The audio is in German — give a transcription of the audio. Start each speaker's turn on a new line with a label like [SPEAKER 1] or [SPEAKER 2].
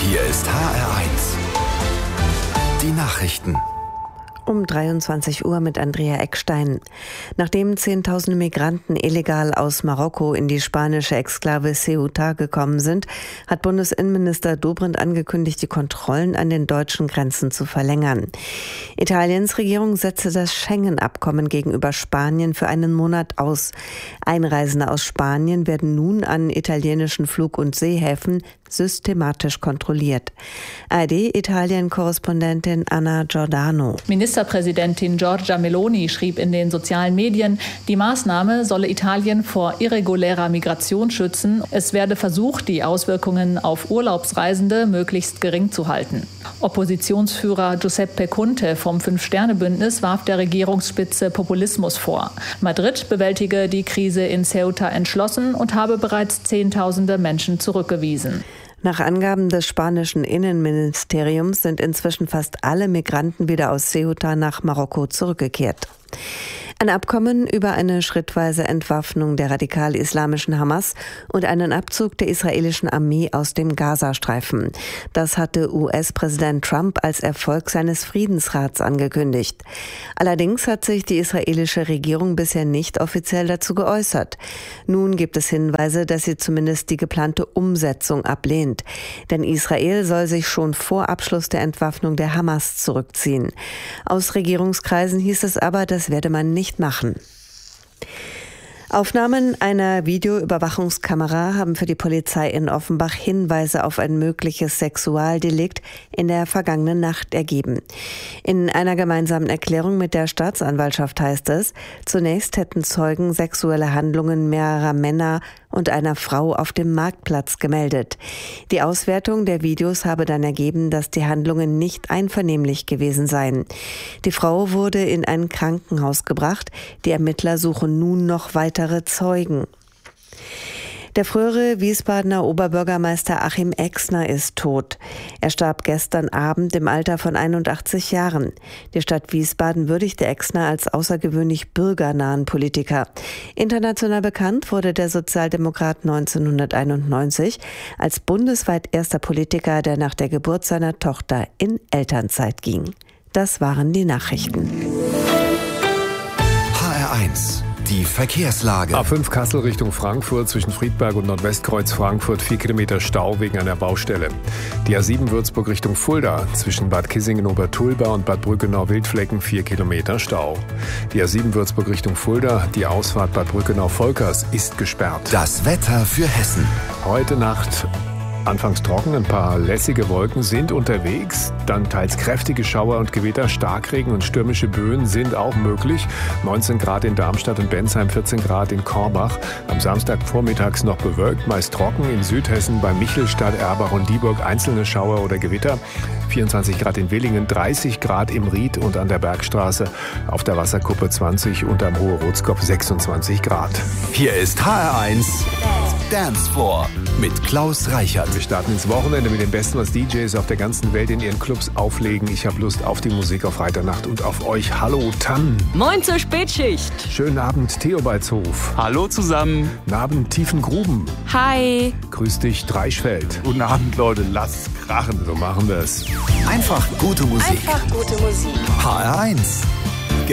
[SPEAKER 1] Hier ist HR1. Die Nachrichten.
[SPEAKER 2] Um 23 Uhr mit Andrea Eckstein. Nachdem Zehntausende Migranten illegal aus Marokko in die spanische Exklave Ceuta gekommen sind, hat Bundesinnenminister Dobrindt angekündigt, die Kontrollen an den deutschen Grenzen zu verlängern. Italiens Regierung setzte das Schengen-Abkommen gegenüber Spanien für einen Monat aus. Einreisende aus Spanien werden nun an italienischen Flug- und Seehäfen systematisch kontrolliert. ARD-Italien-Korrespondentin Anna Giordano.
[SPEAKER 3] Ministerpräsidentin Giorgia Meloni schrieb in den sozialen Medien, die Maßnahme solle Italien vor irregulärer Migration schützen. Es werde versucht, die Auswirkungen auf Urlaubsreisende möglichst gering zu halten. Oppositionsführer Giuseppe Conte vom Fünf-Sterne-Bündnis warf der Regierungsspitze Populismus vor. Madrid bewältige die Krise in Ceuta entschlossen und habe bereits Zehntausende Menschen zurückgewiesen.
[SPEAKER 2] Nach Angaben des spanischen Innenministeriums sind inzwischen fast alle Migranten wieder aus Ceuta nach Marokko zurückgekehrt. Ein Abkommen über eine schrittweise Entwaffnung der radikal-islamischen Hamas und einen Abzug der israelischen Armee aus dem Gazastreifen. Das hatte US-Präsident Trump als Erfolg seines Friedensrats angekündigt. Allerdings hat sich die israelische Regierung bisher nicht offiziell dazu geäußert. Nun gibt es Hinweise, dass sie zumindest die geplante Umsetzung ablehnt. Denn Israel soll sich schon vor Abschluss der Entwaffnung der Hamas zurückziehen. Aus Regierungskreisen hieß es aber, das werde man nicht machen. Aufnahmen einer Videoüberwachungskamera haben für die Polizei in Offenbach Hinweise auf ein mögliches Sexualdelikt in der vergangenen Nacht ergeben. In einer gemeinsamen Erklärung mit der Staatsanwaltschaft heißt es, zunächst hätten Zeugen sexuelle Handlungen mehrerer Männer und einer Frau auf dem Marktplatz gemeldet. Die Auswertung der Videos habe dann ergeben, dass die Handlungen nicht einvernehmlich gewesen seien. Die Frau wurde in ein Krankenhaus gebracht. Die Ermittler suchen nun noch weitere Zeugen. Der frühere Wiesbadener Oberbürgermeister Achim Exner ist tot. Er starb gestern Abend im Alter von 81 Jahren. Die Stadt Wiesbaden würdigte Exner als außergewöhnlich bürgernahen Politiker. International bekannt wurde der Sozialdemokrat 1991 als bundesweit erster Politiker, der nach der Geburt seiner Tochter in Elternzeit ging. Das waren die Nachrichten.
[SPEAKER 1] HR1. Die Verkehrslage.
[SPEAKER 4] A5 Kassel Richtung Frankfurt zwischen Friedberg und Nordwestkreuz Frankfurt 4 Kilometer Stau wegen einer Baustelle. Die A7 Würzburg Richtung Fulda zwischen Bad Kissingen-Obertulba und Bad Brückenau-Wildflecken 4 Kilometer Stau. Die A7 Würzburg Richtung Fulda, die Ausfahrt Bad Brückenau-Volkers ist gesperrt.
[SPEAKER 1] Das Wetter für Hessen.
[SPEAKER 4] Heute Nacht anfangs trocken, ein paar lässige Wolken sind unterwegs, dann teils kräftige Schauer und Gewitter, Starkregen und stürmische Böen sind auch möglich. 19 Grad in Darmstadt und Bensheim, 14 Grad in Korbach. Am Samstag vormittags noch bewölkt, meist trocken. In Südhessen bei Michelstadt, Erbach und Dieburg einzelne Schauer oder Gewitter. 24 Grad in Willingen, 30 Grad im Ried und an der Bergstraße, auf der Wasserkuppe 20 und am Hohe Rotskopf 26 Grad.
[SPEAKER 1] Hier ist HR1 Dance Floor mit Klaus Reichert.
[SPEAKER 4] Wir starten ins Wochenende mit dem Besten, was DJs auf der ganzen Welt in ihren Clubs auflegen. Ich habe Lust auf die Musik auf Freitagnacht und auf euch. Hallo Tan.
[SPEAKER 5] Moin zur Spätschicht.
[SPEAKER 4] Schönen Abend Theobaldshof.
[SPEAKER 6] Hallo zusammen.
[SPEAKER 4] Guten Abend Tiefengruben.
[SPEAKER 5] Hi.
[SPEAKER 4] Grüß dich Dreischfeld.
[SPEAKER 6] Guten Abend Leute, lasst krachen.
[SPEAKER 4] So machen wir es.
[SPEAKER 1] Einfach gute Musik.
[SPEAKER 5] Einfach gute Musik.
[SPEAKER 1] HR1.